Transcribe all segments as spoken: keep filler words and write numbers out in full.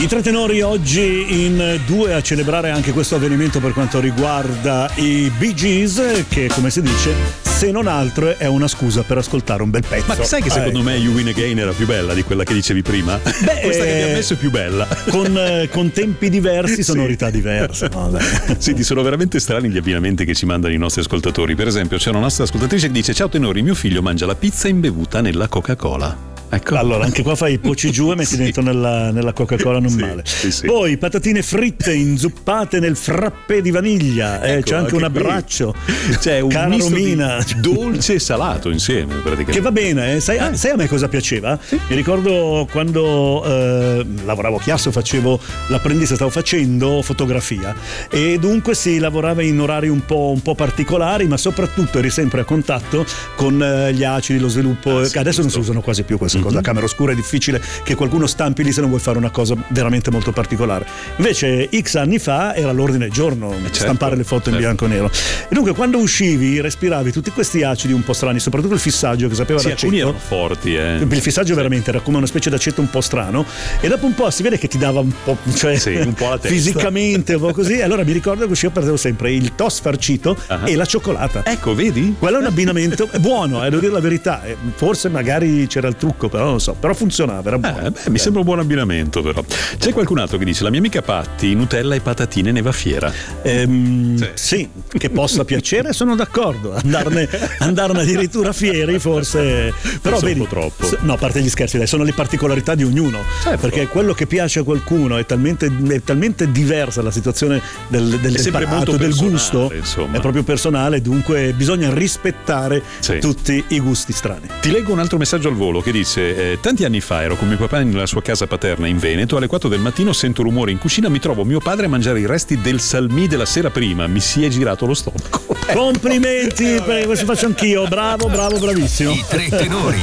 I tre tenori oggi in due a celebrare anche questo avvenimento per quanto riguarda i Bee Gees, che come si dice, se non altro è una scusa per ascoltare un bel pezzo. Ma sai che secondo eh. me You Win Again era più bella di quella che dicevi prima? Beh, questa che abbiamo messo è più bella. Con, eh, con tempi diversi, sonorità sì. diverse. No, Senti, sono veramente strani gli abbinamenti che ci mandano i nostri ascoltatori. Per esempio, c'è una nostra ascoltatrice che dice: ciao tenori, mio figlio mangia la pizza imbevuta nella Coca-Cola. Ecco. Allora, anche qua fai i poci giù e metti sì. dentro nella, nella Coca-Cola normale. Sì, sì, sì. Poi patatine fritte inzuppate nel frappè di vaniglia. Eh, ecco, c'è anche un abbraccio. C'è un cara misto Romina, di dolce e salato insieme, praticamente. Che va bene, eh? sai, eh. sai a me cosa piaceva? Sì. Mi ricordo quando eh, lavoravo a Chiasso, facevo l'apprendista, stavo facendo fotografia e dunque si lavorava in orari un po', un po' particolari, ma soprattutto eri sempre a contatto con eh, gli acidi, lo sviluppo. Ah, sì, adesso giusto. non si usano quasi più queste mm-hmm. La camera oscura è difficile che qualcuno stampi lì se non vuoi fare una cosa veramente molto particolare. Invece X anni fa era l'ordine del giorno certo, stampare le foto certo. in bianco e nero. E dunque quando uscivi respiravi tutti questi acidi un po' strani, soprattutto il fissaggio che sapeva sì, d'aceto. Alcuni erano forti, eh. Il fissaggio sì. veramente era come una specie d'aceto un po' strano e dopo un po' si vede che ti dava un po', cioè sì, un po' la testa. Fisicamente un po' così. E allora mi ricordo che uscivo perdevo sempre il toast farcito uh-huh. e la cioccolata. Ecco, vedi? Quello è un abbinamento buono, eh, devo dire la verità. Forse magari c'era il trucco, però non lo so. Però funzionava, era buono. Eh, beh, mi sembra un buon abbinamento, però. C'è qualcun altro che dice: la mia amica Patti, Nutella e patatine ne va fiera. Ehm, sì. sì, che possa piacere, sono d'accordo. Andarne, andarne addirittura fieri, forse. Però forse vedi, un po' troppo. No, a parte gli scherzi, dai, sono le particolarità di ognuno. Certo. Perché quello che piace a qualcuno è talmente, è talmente diversa la situazione del, del, del palato, del gusto, insomma. È proprio personale, dunque bisogna rispettare sì. tutti i gusti strani. Ti leggo un altro messaggio al volo che dice: eh, tanti anni fa ero con mio papà nella sua casa paterna in Veneto, alle quattro del mattino sento rumore in cucina, mi trovo mio padre a mangiare i resti del salmì della sera prima, mi si è girato lo stomaco. Complimenti, per questo faccio anch'io, bravo, bravo, bravissimo. I tre tenori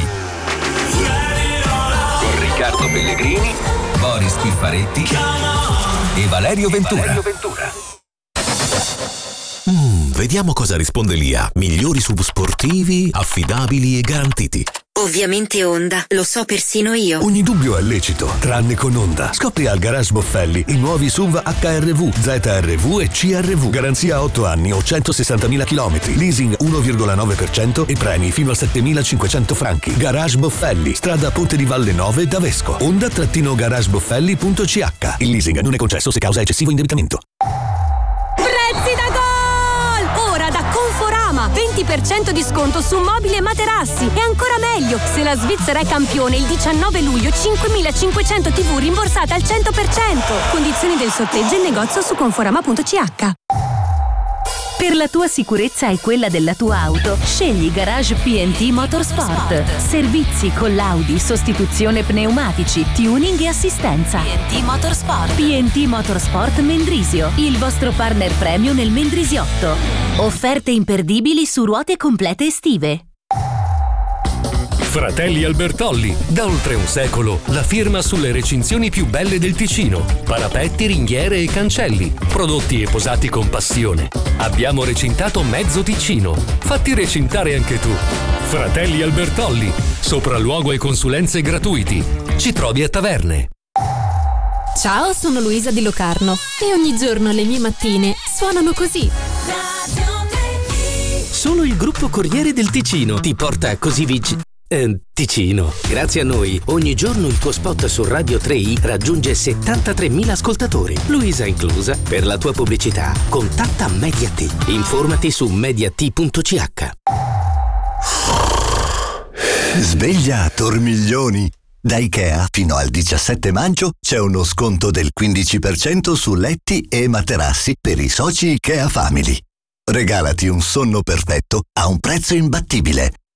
con Riccardo Pellegrini, Boris Piffaretti e Valerio Ventura. Valerio Ventura. Mm, vediamo cosa risponde l'I A. Migliori S U V sportivi, affidabili e garantiti. Ovviamente Honda, lo so persino io. Ogni dubbio è lecito, tranne con Honda. Scopri al Garage Boffelli i nuovi S U V H R V, Z R V e C R V. Garanzia otto anni o centosessantamila chilometri. Leasing uno virgola nove per cento e premi fino a settemilacinquecento franchi. Garage Boffelli, strada Ponte di Valle nove da Vesco. Honda-garage boffelli punto c h. Il leasing non è concesso se causa eccessivo indebitamento. Prezzi da gol! Ora da Conforama, venti per cento di sconto su mobili e materassi. E ancora meglio, se la Svizzera è campione il diciannove luglio cinquemilacinquecento tivù rimborsate al cento per cento. Condizioni del sorteggio in negozio su conforama punto c h. Per la tua sicurezza e quella della tua auto, scegli Garage P and T Motorsport. Servizi con l'Audi, sostituzione pneumatici, tuning e assistenza. P and T Motorsport. P and T Motorsport Mendrisio, il vostro partner premium nel Mendrisiotto. Offerte imperdibili su ruote complete estive. Fratelli Albertolli, da oltre un secolo la firma sulle recinzioni più belle del Ticino. Parapetti, ringhiere e cancelli, prodotti e posati con passione. Abbiamo recintato mezzo Ticino. Fatti recintare anche tu. Fratelli Albertolli, sopralluogo e consulenze gratuiti. Ci trovi a Taverne. Ciao, sono Luisa di Locarno e ogni giorno le mie mattine suonano così. Solo il gruppo Corriere del Ticino ti porta così vicino. Eh, Ticino. Grazie a noi, ogni giorno il tuo spot su Radio tre i raggiunge settantatremila ascoltatori, Luisa inclusa. Per la tua pubblicità, contatta Mediat. Informati su mediat punto c h. Sveglia Tormiglioni. Da Ikea fino al diciassette maggio c'è uno sconto del quindici per cento su letti e materassi per i soci Ikea Family. Regalati un sonno perfetto a un prezzo imbattibile.